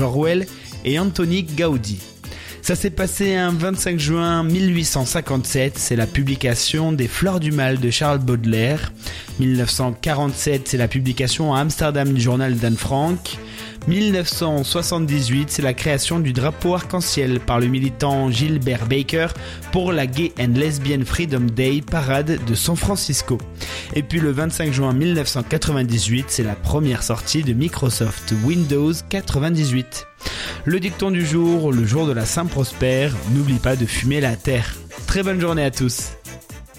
George Orwell et Antoni Gaudí. Ça s'est passé un 25 juin 1857, c'est la publication des Fleurs du Mal de Charles Baudelaire. 1947, c'est la publication à Amsterdam du journal d'Anne Frank. 1978, c'est la création du drapeau arc-en-ciel par le militant Gilbert Baker pour la Gay and Lesbian Freedom Day parade de San Francisco. Et puis le 25 juin 1998, c'est la première sortie de Microsoft Windows 98. Le dicton du jour, le jour de la Saint-Prosper, n'oublie pas de fumer la terre. Très bonne journée à tous.